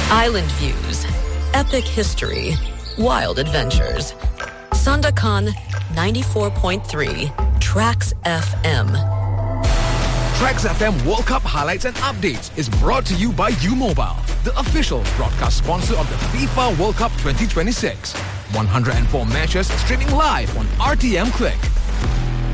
Island views, epic history, wild adventures. Sandakan 94.3 Tracks FM. Tracks FM World Cup highlights and updates is brought to you by U-Mobile, the official broadcast sponsor of the FIFA World Cup 2026. 104 matches streaming live on RTM Click.